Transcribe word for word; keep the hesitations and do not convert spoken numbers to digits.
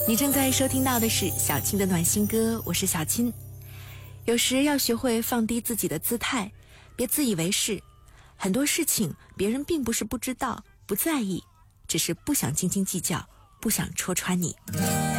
你正在收听到的是小青的暖心歌，我是小青。有时要学会放低自己的姿态，别自以为是。很多事情别人并不是不知道不在意，只是不想斤斤计较，不想戳穿你。